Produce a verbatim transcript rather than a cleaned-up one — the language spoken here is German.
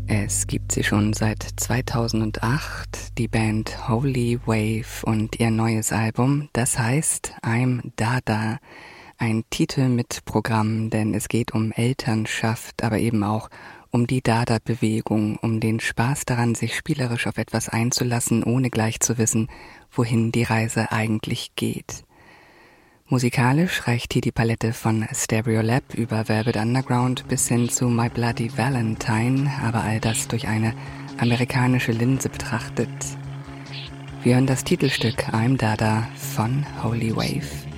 Es gibt sie schon seit zweitausendacht, die Band Holy Wave und ihr neues Album, das heißt I'm Dada, ein Titel mit Programm, denn es geht um Elternschaft, aber eben auch um die Dada-Bewegung, um den Spaß daran, sich spielerisch auf etwas einzulassen, ohne gleich zu wissen, wohin die Reise eigentlich geht. Musikalisch reicht hier die Palette von Stereolab über Velvet Underground bis hin zu My Bloody Valentine, aber all das durch eine amerikanische Linse betrachtet. Wir hören das Titelstück I'm Dada von Holy Wave.